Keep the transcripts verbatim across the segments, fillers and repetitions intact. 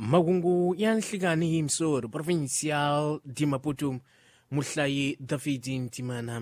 Magungu ya nhlikani hi Msori provincial di Maputo muhlayi David Ntimana.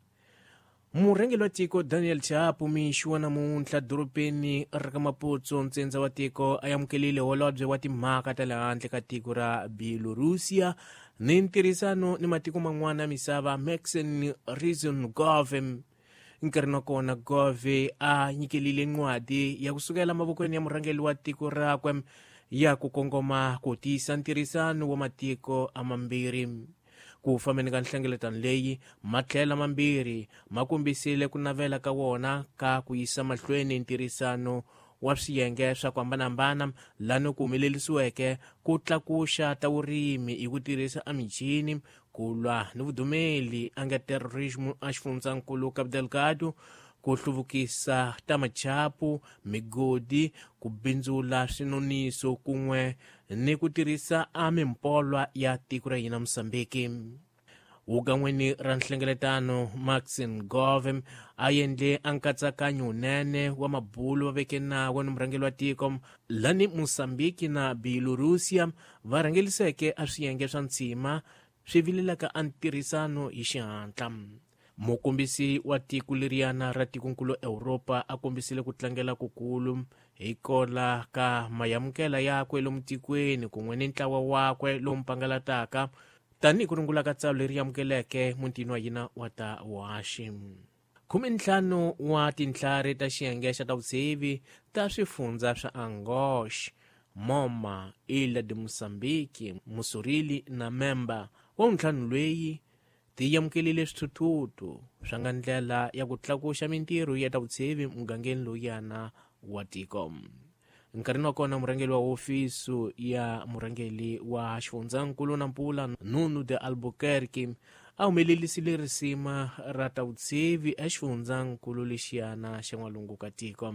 Murhangeri wa tiko Daniel Chapo mixiwa namuntlha doropeni ra ka Maputo ntsendza wa tiko a amukelile holobye wa timhaka ta le handle ka tiko ra Bielorusia ni ntirhisano ni matiko man'wana ya misava Maxen Reason Gove. Nkarhi na kona Gove a nyikelile nqwadi ya kusukela mavokweni ya murhangeri wa tiko rakwe ya ku kongoma ku tisa ntirhisano wa matiko amambirhi. Ku fambeni ka nhlengeletano leyi matlhela mambirhi ma kombisile ku navela ka wona ka ku yisa mahlweni ntirhisano wa swiyenge swa ku hambanahambana lani ku humelelisiweke ku tlakuxa ta vurimi hi ku tirhisa amichini ku lwa ni vudumeli anga terrorism a xifundzankulu Cabo Delgado, ku hluvukisa ta machapu, migodi, ku bindzula swinoniso kun'we ni ku tirhisa a mimpolwa ya tiko ra hina Mosambiki. Hukan'weni ra nhlengeletano Maxen Gove a endle a nkatsakanyo unene wa mabulo va veke nawo ni murhangeri wa tiko lani Mosambiki na Bielorusia va rhangeliseke a swiyenge swa ntsima swi vilelaka a ntirhisano hi xihatla. Mukombisi wa tiko leriyana ra tikonkulu Europa a kombisile ku tlangela kukulu hi kola ka mayamukela yakwe lomu tikweni kun'we ni ntlawa wakwe lomu pangalataka tanihi ku rungula ka tsalu leri amukeleke mutini wa hina wa ta Washi. Khume ntlhanu wa tinhlari ta xiyenge xa ta vusevi ta swifundza swa Angoche, Moma, Ilha de Moçambique, Musurili na Memba wa ntlhanu lweyi ti amukelile swithuthuthu swa nga ndlela ya ku tlakuxa mintirho ya ta vusevi mugangeni lowuyana wa tiko. Nkarhi wa kona murhangeri wa ofisu ya murhangeri wa xifundzankulu Nampula Nuno de Albuquerque a humelelisile risima ra ta vusevi exifundzankulu lexiyana xa n'walungu ka tiko.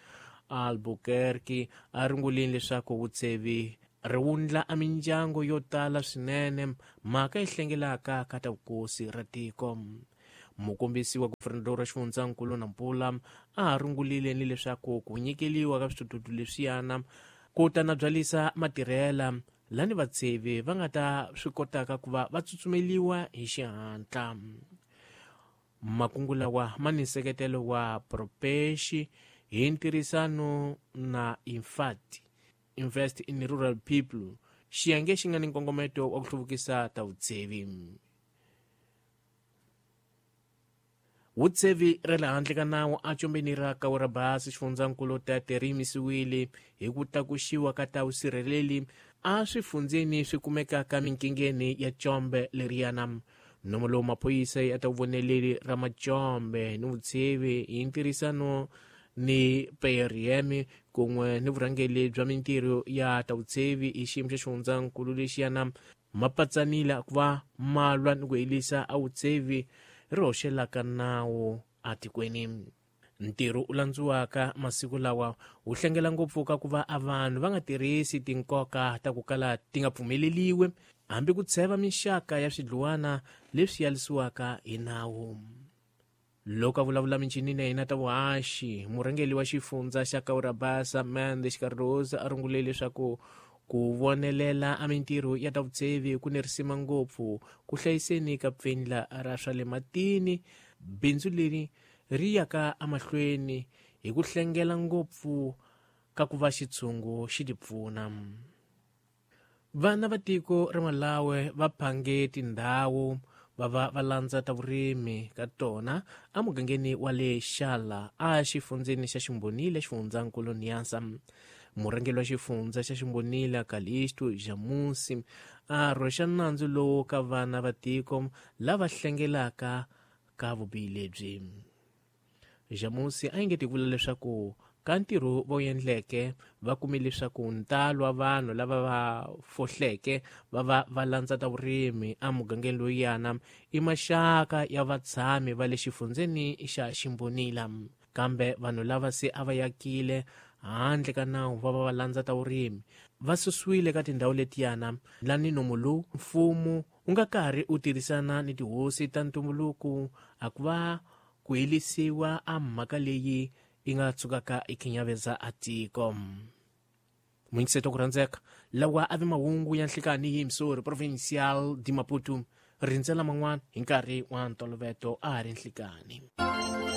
Albuquerque a rungulile leswaku vutsevi ri wundla a mindyangu yo tala swinene mhaka yi hlengelaka ka ta vukosi ra tiko. Mukombisi wa guvernador ra xifundzankulu Nampula a ha rungulile ni leswaku ku nyikeliwa ka swithuthuthu leswiyana ku ta na byalisa matirhela lani vatsevi va nga ta swi kotaka ku va va tsutsumeliwa hi xihatla. Makungu lawa ma ni nseketelo wa Propexi hi ntirhisano na Infat Invest in Rural People, xiyenge xi nga ni nkongometo wa ku hluvukisa ta vutsevi. Vutsevi ra le handle ka nawu a combeni ra Kaurabasi xifundzankulu tate ri yimisiwile hi ku tlakuxiwa ka ta vusirheleli a swifundzeni swi kumekaka minkingeni ya combe leriyana. Nomu lowu maphoyisa ya ta vuneleli ra macombe ni vutsevi hi ntirhisano ni P R M kun'we ni vurhangeri bya mintirho ya ta vutsevi hi xiyimo xa xifundzankulu lexiyana mapatsanile ku va malwa ni ku helisa a vutsevi ri hoxelaka nawu a tikweni. Ntirho u landziwaka masiku lawa wu hlengela ngopfu ka ku va a vanhu va nga tirhisi tinkoka ta ku kala ti nga pfumeleliwe hambi ku tsheva mixaka ya swidluwana leswi yalisiwaka hi nawu. Loko a vulavula micinini ya hina ta vuhaxi, murhangeri wa xifundza xa Kaurabasa Mende Xikaroza a rungule leswaku ku vonelela a mintirho ya ta vutsevi ku nerisima ngopfu ku hlayiseni ka pfendla ra swa le matini, bindzu leri ri yaka amahlweni hi ku hlengela ngopfu ka ku va xitshungu xi tipfuna. Vana va tiko ra Malawi va phange tindhawu va va va landza ta vurimi ka tona a mugangeni wa le Shala a xifundzeni xa Ximbonile xifundzankulu Niasa. Murhangeri wa xifundza xa Ximbonile Kalisto Jamusi a rhoxa nandzu lowu ka vana va tiko lava hlengelaka ka vubihi lebyi. Jamusi a yingeti vula leswaku ka ntirho va wu endleke va kume leswaku ntalo wa vanhu lava va fohleke va va va landza ta vurimi a mugangeni loyana i maxaka ya vatshami va le xifundzeni xa Ximbonile, kambe vanhu lava se a va yakile handle ka nawu va va va landza ta vurimi va susiwile ka tindhawu letiyana lani nomu lowu mfumo u nga karhi u tirhisana ni tihosi ta ntumbuluko a ku va ku helisiwa a mhaka leyi i nga tshukaka i khinyaveza a tiko. muingiseto ku rhandzeka lawa a vi mahungu ya nhlikani hi Missouri Provincial di Maputo rindzela man'wana hi nkarhi wa ntolovelo a ha ri nhlikani.